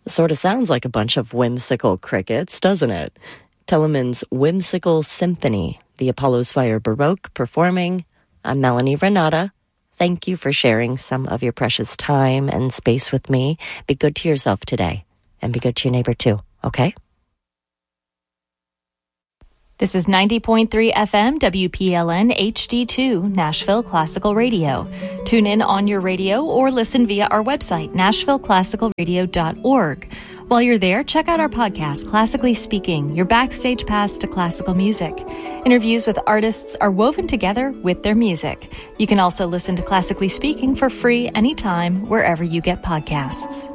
Sort of sounds like a bunch of whimsical crickets, doesn't it? Telemann's Whimsical Symphony, the Apollo's Fire Baroque performing. I'm Melanie Renata. Thank you for sharing some of your precious time and space with me. Be good to yourself today, and be good to your neighbor too, okay? This is 90.3 FM WPLN HD2 Nashville Classical Radio. Tune in on your radio or listen via our website, nashvilleclassicalradio.org. While you're there, check out our podcast, Classically Speaking, your backstage pass to classical music. Interviews with artists are woven together with their music. You can also listen to Classically Speaking for free anytime, wherever you get podcasts.